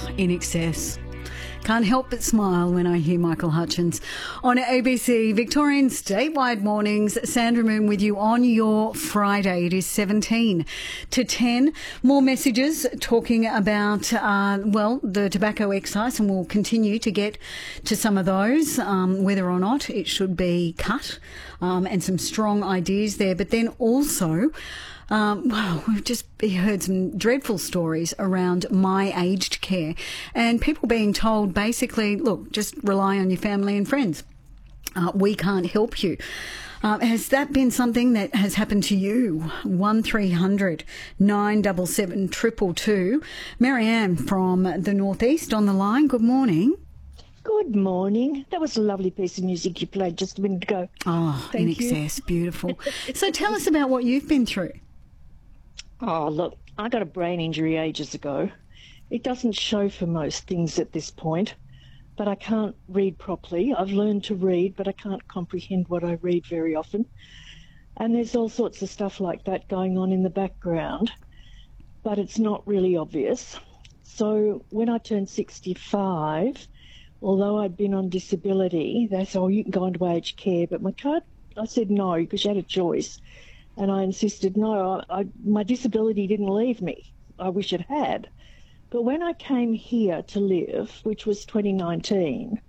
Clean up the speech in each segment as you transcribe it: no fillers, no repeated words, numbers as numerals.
In Excess. Can't help but smile when I hear Michael Hutchence on ABC Victorian statewide mornings. Sandra Moon with you on your Friday. It is 17 to 10. More messages talking about, the tobacco excise, and we'll continue to get to some of those, whether or not it should be cut, and some strong ideas there. But then also, we've just heard some dreadful stories around my aged care and people being told basically, look, just rely on your family and friends. We can't help you. Has that been something that has happened to you? 1300 977 222. Marianne from the Northeast on the line. Good morning. Good morning. That was a lovely piece of music you played just a minute ago. Oh, Thank In you. Excess. Beautiful. So tell us about what you've been through. Oh, look, I got a brain injury ages ago. It doesn't show for most things at this point, but I can't read properly. I've learned to read, but I can't comprehend what I read very often. And there's all sorts of stuff like that going on in the background, but it's not really obvious. So when I turned 65, although I'd been on disability, they said, oh, you can go into aged care, but I said no, because you had a choice. And I insisted, no, my disability didn't leave me. I wish it had. But when I came here to live, which was 2019,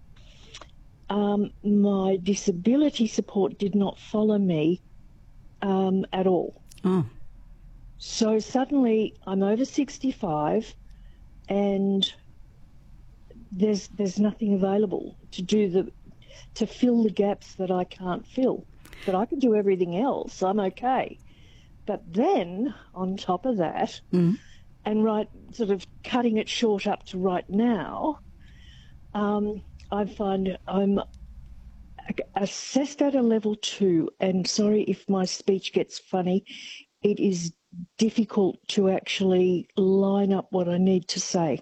my disability support did not follow me at all. Oh. So suddenly I'm over 65 and there's nothing available to fill the gaps that I can't fill. But I can do everything else. I'm okay. But then, on top of that, and sort of cutting it short up to right now, I find I'm assessed at a level 2, and sorry if my speech gets funny, it is difficult to actually line up what I need to say.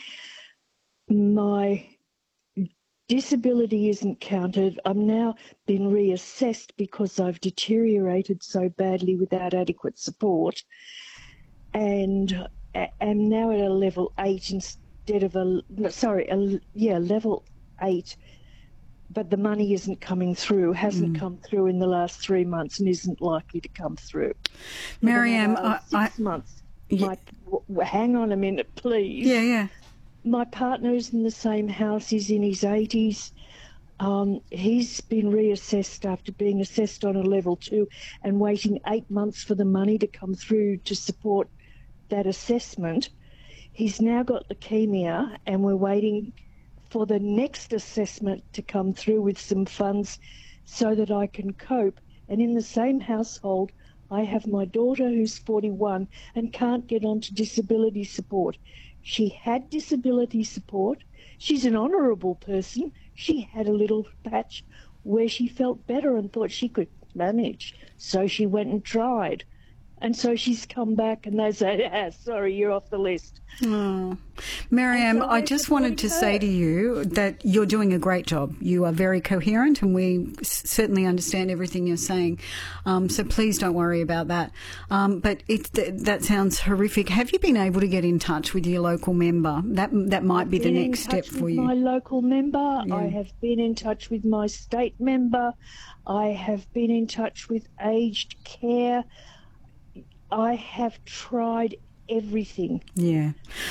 My disability isn't counted. I'm now been reassessed because I've deteriorated so badly without adequate support, and am now at a level 8 instead of level 8. But the money isn't coming through, hasn't come through in the last 3 months, and isn't likely to come through. Marianne, 6 months. Yeah. Hang on a minute, please. Yeah. My partner's in the same house. He's in his 80s. He's been reassessed after being assessed on a level 2 and waiting 8 months for the money to come through to support that assessment. He's now got leukemia, and we're waiting for the next assessment to come through with some funds so that I can cope. And in the same household, I have my daughter who's 41 and can't get onto disability support. She had disability support. She's an honourable person. She had a little patch where she felt better and thought she could manage. So she went and tried. And so she's come back and they say, sorry, you're off the list. Oh. Marianne, I just wanted to say to you that you're doing a great job. You are very coherent, and we certainly understand everything you're saying. So please don't worry about that. But that sounds horrific. Have you been able to get in touch with your local member? That might be the next step for you. My local member. Yeah. I have been in touch with my state member. I have been in touch with aged care. I have tried everything. Yeah.